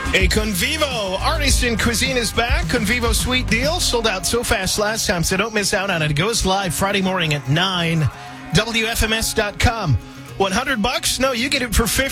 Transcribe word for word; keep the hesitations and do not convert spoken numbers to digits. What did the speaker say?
A Convivo Artisan Cuisine is back. Convivo Sweet Deal sold out so fast last time, so don't miss out on it. It goes live Friday morning at nine. W F M S dot com. one hundred bucks? No, you get it for fifty.